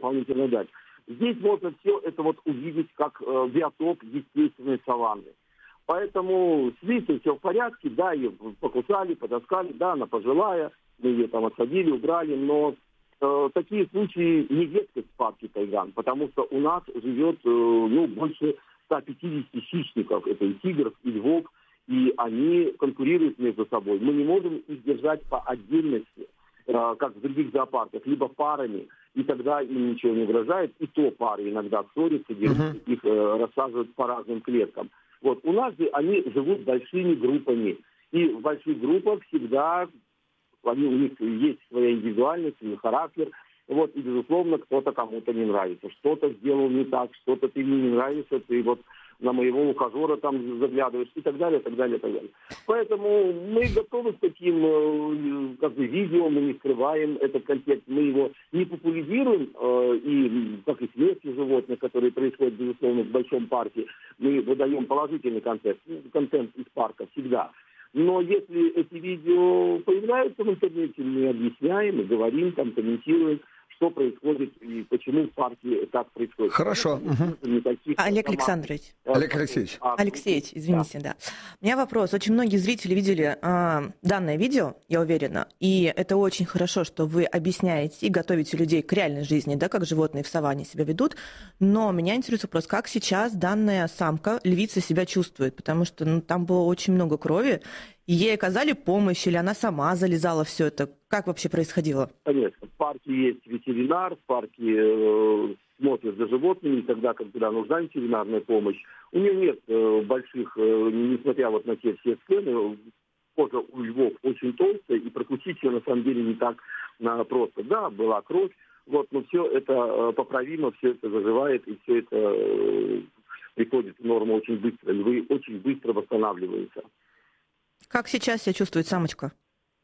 дополнительно дать. Здесь можно все это вот увидеть как биотоп естественной саванны. Поэтому с Лисой все в порядке, да, ее покусали, потаскали, да, она пожилая, мы ее там отсадили, убрали, но такие случаи не редкость в парке Тайган, потому что у нас живет больше 150 хищников, это и тигров, и львов, и они конкурируют между собой. Мы не можем их держать по отдельности, как в других зоопарках, либо парами, и тогда им ничего не угрожает, и то пары иногда ссорятся, дерутся, их рассаживают по разным клеткам. Вот у нас же они живут большими группами, и в больших группах всегда у них есть своя индивидуальность, свой характер. Вот, и, безусловно, кто-то кому-то не нравится. Что-то сделал не так, что-то ты мне не нравишься, ты вот на моего ухажера там заглядываешь и так далее, так далее, так далее. Поэтому мы готовы к таким видео, мы не скрываем этот контекст, мы его не популяризируем, и как и смерти животных, которые происходят, безусловно, в большом парке, мы выдаем положительный контент из парка всегда. Но если эти видео появляются в интернете, мы объясняем, мы говорим, там, комментируем, что происходит и почему в парке так происходит. Хорошо. Олег Александрович. Олег Алексеевич. Алексеевич, извините, да. У меня вопрос. Очень многие зрители видели данное видео, я уверена, и это очень хорошо, что вы объясняете и готовите людей к реальной жизни, да, как животные в саванне себя ведут. Но меня интересует вопрос, как сейчас данная самка, львица, себя чувствует, потому что там было очень много крови, и ей оказали помощь, или она сама залезала все это? Как вообще происходило? Конечно. В парке есть ветеринар, в парке смотрят за животными, тогда, когда нужна ветеринарная помощь. У нее нет больших, несмотря вот на те все сцены, кожа у львов очень толстая, и прокусить ее на самом деле не так просто. Да, была кровь, вот, но все это поправимо, все это заживает, и все это приходит в норму очень быстро. Львы очень быстро восстанавливаются. Как сейчас себя чувствует самочка?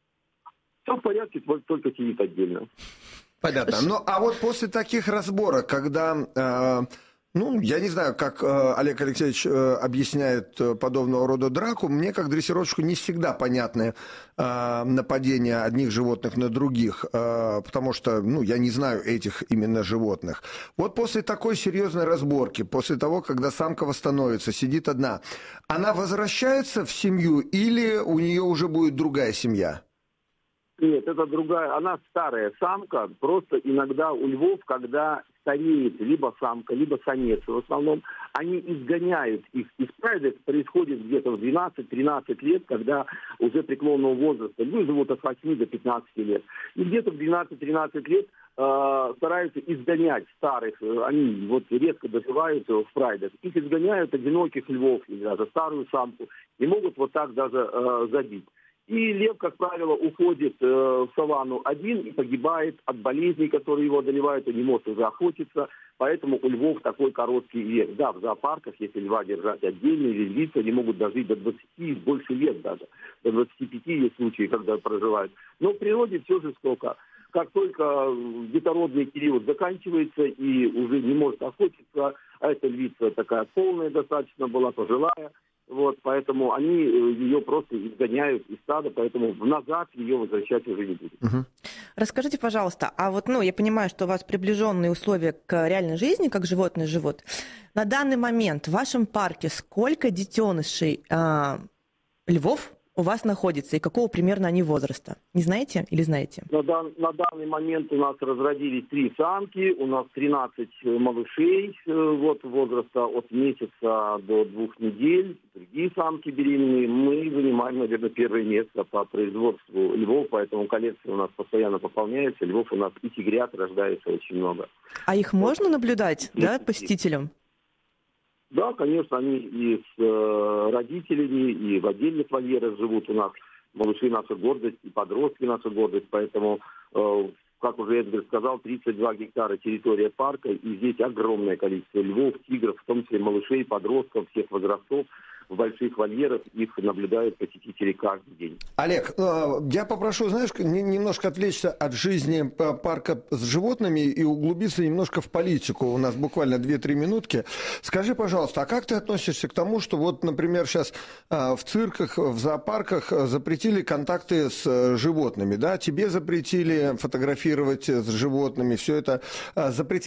Все в порядке, только сидит отдельно. Понятно. Ну, а вот после таких разборок, когда, я не знаю, как Олег Алексеевич объясняет подобного рода драку, мне, как дрессировщику, не всегда понятны нападения одних животных на других, потому что, я не знаю этих именно животных. Вот после такой серьезной разборки, после того, когда самка восстановится, сидит одна, она возвращается в семью или у нее уже будет другая семья? Нет, это другая, она старая самка, просто иногда у львов, когда стареет либо самка, либо самец в основном, они изгоняют их из прайда, это происходит где-то в 12-13 лет, когда уже преклонного возраста, живут от 8 до 15 лет. И где-то в 12-13 лет стараются изгонять старых, они вот редко доживают в прайдах, их изгоняют одиноких львов, или даже старую самку, и могут вот так даже забить. И лев, как правило, уходит в саванну один и погибает от болезней, которые его одолевают, он не может уже охотиться, поэтому у львов такой короткий век. Да, в зоопарках, если льва держать отдельно, львицы, они могут дожить до 20 и больше лет даже. До 25 есть случаи, когда проживают. Но в природе все жестоко. Как только детородный период заканчивается и уже не может охотиться, а эта львица такая полная достаточно была, пожилая, вот, поэтому они ее просто изгоняют из стада, поэтому назад ее возвращать уже не будут. Расскажите, пожалуйста, а вот, я понимаю, что у вас приближенные условия к реальной жизни, как животные живут. На данный момент в вашем парке сколько детенышей львов у вас находится и какого примерно они возраста? Не знаете или знаете? На данный момент у нас разродились 3 самки, у нас 13 малышей возраста от месяца до 2 недель. Другие самки беременные. Мы занимаем, наверное, первое место по производству львов, поэтому коллекция у нас постоянно пополняется. Львов у нас и тигрят рождается очень много. А их можно наблюдать, да, посетителям? Да, конечно, они и с родителями, и в отдельных вольерах живут у нас. Малыши наша гордость, и подростки наша гордость. Поэтому, как уже Эдгар сказал, 32 гектара территория парка. И здесь огромное количество львов, тигров, в том числе малышей, подростков всех возрастов. В больших вольерах их наблюдают посетители каждый день. Олег, я попрошу, знаешь, немножко отвлечься от жизни парка с животными и углубиться немножко в политику. У нас буквально 2-3 минутки. Скажи, пожалуйста, а как ты относишься к тому, что вот, например, сейчас в цирках, в зоопарках запретили контакты с животными, да? Тебе запретили фотографировать с животными, все это запретили.